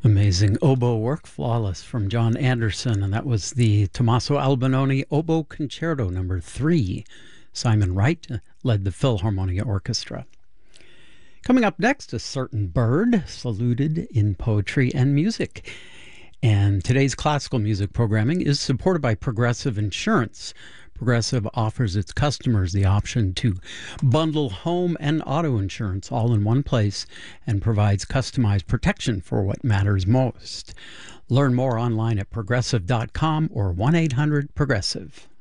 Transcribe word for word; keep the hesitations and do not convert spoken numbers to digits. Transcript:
Amazing oboe work, flawless, from John Anderson, and that was the Tommaso Albinoni Oboe Concerto number three. Simon Wright led the Philharmonia Orchestra. Coming up next, a certain bird saluted in poetry and music. And today's classical music programming is supported by Progressive Insurance. Progressive offers its customers the option to bundle home and auto insurance all in one place and provides customized protection for what matters most. Learn more online at progressive dot com or one eight hundred progressive.